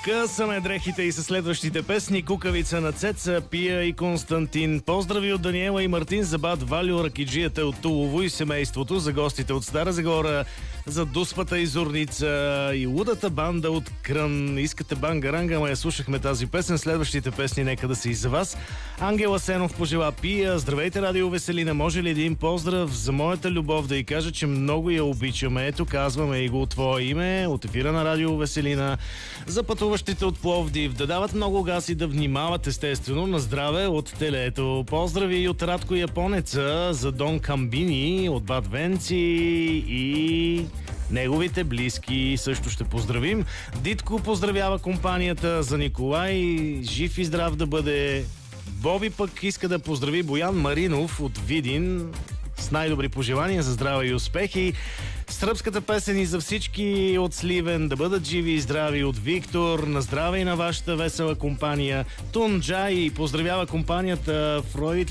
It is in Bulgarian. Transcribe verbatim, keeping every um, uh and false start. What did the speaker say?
Късаме дрехите и със следващите песни. Кукавица на Цеца, Пия и Константин. Поздрави от Даниела и Мартин, за бат Валю, ракиджията от Тулово и семейството, за гостите от Стара Загора, за Дуспата и Зорница и лудата банда от Крън. Искате банга-ранга, ама я слушахме тази песен. Следващите песни нека да са и за вас. Ангела Сенов пожела Пия. Здравейте, Радио Веселина. Може ли един поздрав за моята любов да й кажа, че много я обичаме? Ето, казваме и го от твое име, от ефира на Радио Веселина. За пътуващите от Пловдив да дават много газ и да внимават, естествено, на здраве от телето. Поздрави и от Радко Японеца, за Дон Камбини, от Бад Венци и неговите близки също ще поздравим. Дитко поздравява компанията, за Николай жив и здрав да бъде. Боби пък иска да поздрави Боян Маринов от Видин с най-добри пожелания за здраве и успехи. Сръбската песен и за всички от Сливен да бъдат живи и здрави от Виктор. На здраве и на вашата весела компания. Тунджай поздравява компанията Фройд